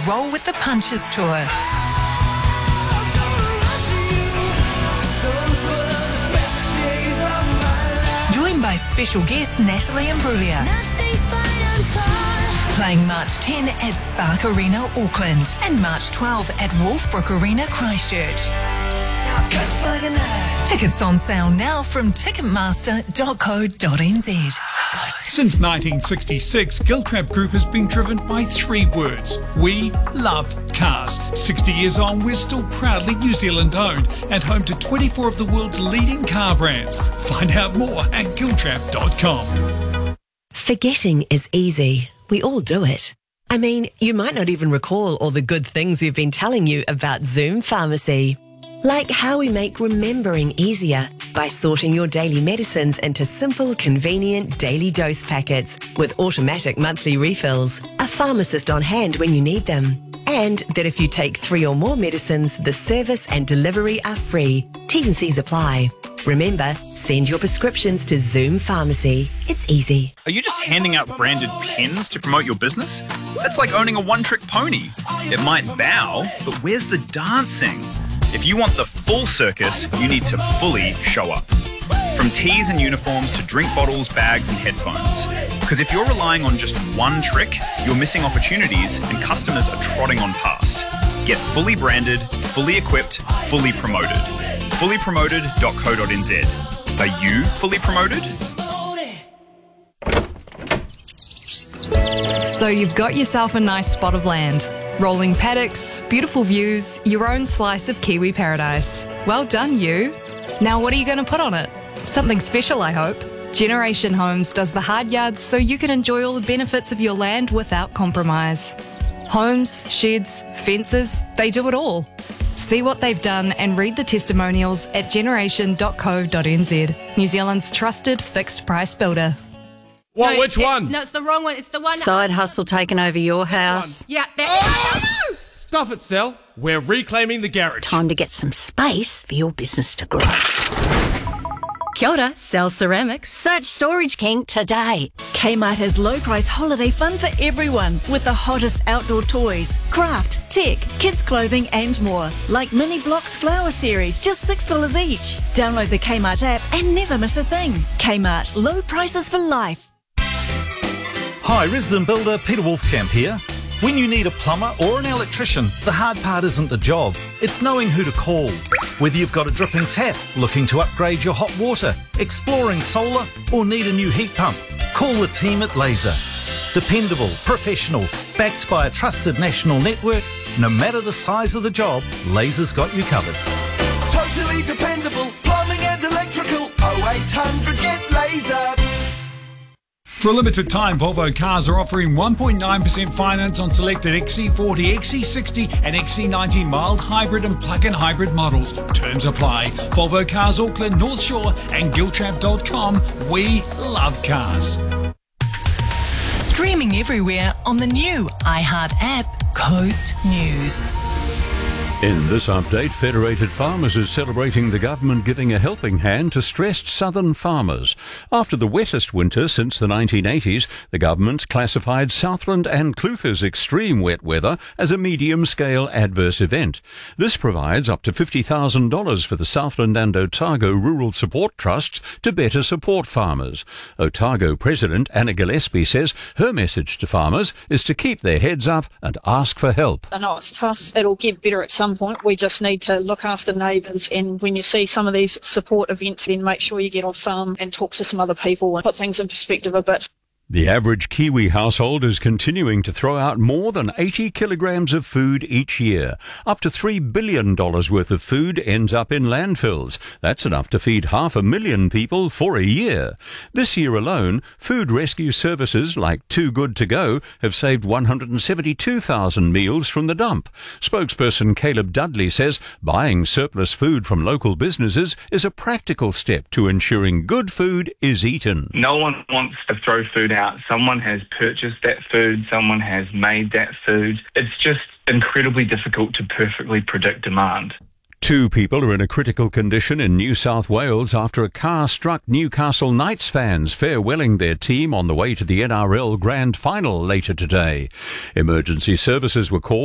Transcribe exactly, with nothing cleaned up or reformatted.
Roll with the Punches tour. Joined by special guest Natalie Imbruglia. Playing March tenth at Spark Arena, Auckland, and March twelfth at Wolfbrook Arena, Christchurch. Tickets on sale now from ticketmaster dot co dot n z. Since nineteen sixty-six, Giltrap Group has been driven by three words. We love cars. sixty years on, we're still proudly New Zealand owned and home to twenty-four of the world's leading car brands. Find out more at giltrap dot com. Forgetting is easy. We all do it. I mean, you might not even recall all the good things we've been telling you about Zoom Pharmacy. Like how we make remembering easier by sorting your daily medicines into simple, convenient daily dose packets with automatic monthly refills, a pharmacist on hand when you need them, and that if you take three or more medicines, the service and delivery are free. T's and C's apply. Remember, send your prescriptions to Zoom Pharmacy. It's easy. Are you just handing out branded pens to promote your business? That's like owning a one-trick pony. It might bow, but where's the dancing? If you want the full circus, you need to fully show up. From tees and uniforms to drink bottles, bags and headphones. Because if you're relying on just one trick, you're missing opportunities and customers are trotting on past. Get fully branded, fully equipped, fully promoted. fully promoted dot co dot n z. Are you fully promoted? So you've got yourself a nice spot of land. Rolling paddocks, beautiful views, your own slice of Kiwi paradise. Well done, you. Now what are you going to put on it? Something special, I hope. Generation Homes does the hard yards so you can enjoy all the benefits of your land without compromise. Homes, sheds, fences, they do it all. See what they've done and read the testimonials at generation dot co dot n z. New Zealand's trusted fixed price builder. What? No, Which it, one? No, it's the wrong one. It's the one. Side hustle taking over your house. Yeah, that. Oh! Stuff it, Sal. We're reclaiming the garage. Time to get some space for your business to grow. Kia ora, Sal Ceramics. Search Storage King today. Kmart has low price holiday fun for everyone with the hottest outdoor toys, craft, tech, kids clothing and more. Like Mini Blocks Flower Series, just six dollars each. Download the Kmart app and never miss a thing. Kmart, low prices for life. Hi, resident builder Peter Wolfcamp here. When you need a plumber or an electrician, the hard part isn't the job, it's knowing who to call. Whether you've got a dripping tap, looking to upgrade your hot water, exploring solar, or need a new heat pump, call the team at Laser. Dependable, professional, backed by a trusted national network, no matter the size of the job, Laser's got you covered. Totally dependable, plumbing and electrical, oh eight hundred get Laser. For a limited time, Volvo Cars are offering one point nine percent finance on selected X C forty, X C sixty and X C ninety mild hybrid and plug-in hybrid models. Terms apply. Volvo Cars Auckland, North Shore and giltrap dot com. We love cars. Streaming everywhere on the new iHeart app, Coast News. In this update, Federated Farmers is celebrating the government giving a helping hand to stressed southern farmers. After the wettest winter since the nineteen eighties, the government classified Southland and Clutha's extreme wet weather as a medium-scale adverse event. This provides up to fifty thousand dollars for the Southland and Otago Rural Support Trusts to better support farmers. Otago President Anna Gillespie says her message to farmers is to keep their heads up and ask for help. I know it's tough. It'll get better at some point. We just need to look after neighbours, and when you see some of these support events, then make sure you get off farm and talk to some other people and put things in perspective a bit. The average Kiwi household is continuing to throw out more than eighty kilograms of food each year. Up to three billion dollars worth of food ends up in landfills. That's enough to feed half a million people for a year. This year alone, food rescue services like Too Good To Go have saved one hundred seventy-two thousand meals from the dump. Spokesperson Caleb Dudley says buying surplus food from local businesses is a practical step to ensuring good food is eaten. No one wants to throw food out. Someone has purchased that food, someone has made that food. It's just incredibly difficult to perfectly predict demand. Two people are in a critical condition in New South Wales after a car struck Newcastle Knights fans farewelling their team on the way to the N R L Grand Final later today. Emergency services were called